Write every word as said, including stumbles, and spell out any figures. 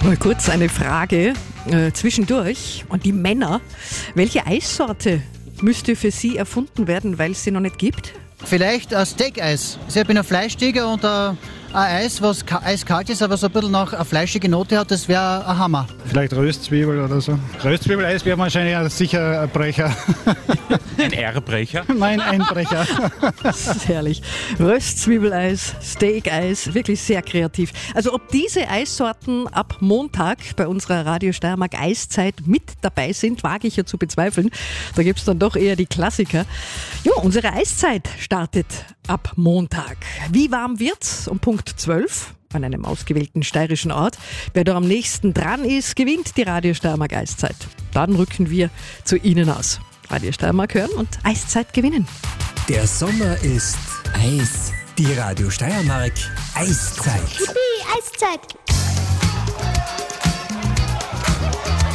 Mal kurz eine Frage äh, zwischendurch. Und die Männer, welche Eissorte müsste für Sie erfunden werden, weil es sie noch nicht gibt? Vielleicht ein Steak-Eis. Ich bin ein Fleischtiger und ein, ein Eis, was ka- eiskalt ist, aber so ein bisschen nach eine fleischige Note hat, das wäre ein Hammer. Vielleicht Röstzwiebel oder so. Röstzwiebeleis wäre wahrscheinlich sicher ein Brecher. Ein R-Brecher? Nein, ein Brecher. Das ist herrlich. Röstzwiebeleis, Steak-Eis, wirklich sehr kreativ. Also ob diese Eissorten ab Montag bei unserer Radio Steiermark Eiszeit mit dabei sind, wage ich ja zu bezweifeln. Da gibt es dann doch eher die Klassiker. Ja, unsere Eiszeit startet ab Montag. Wie warm wird's? Um Punkt zwölf an einem ausgewählten steirischen Ort. Wer da am nächsten dran ist, gewinnt die Radio Steiermark Eiszeit. Dann rücken wir zu Ihnen aus. Radio Steiermark hören und Eiszeit gewinnen. Der Sommer ist Eis. Die Radio Steiermark Eiszeit. Yippie, Eiszeit!